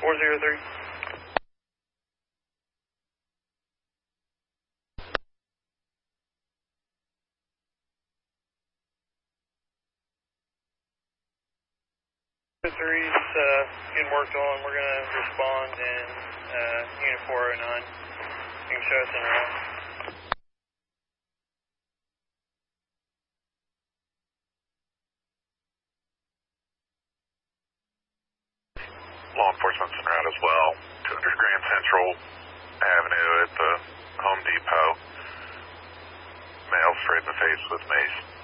403. Three's getting worked on. We're going to respond in Unit 409. You can show us in route. Law enforcement's en route as well. 200 Grand Central Avenue at the Home Depot. Male straight in the face with mace.